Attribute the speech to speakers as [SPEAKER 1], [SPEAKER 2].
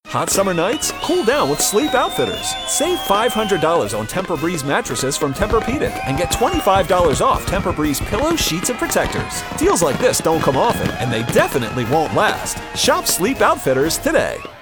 [SPEAKER 1] Hot summer nights? Cool down with Sleep Outfitters. Save $500 on Tempur-Breeze mattresses from Tempur-Pedic and get $25 off Tempur-Breeze pillows, sheets, and protectors. Deals like this don't come often, and they definitely won't last. Shop Sleep Outfitters today.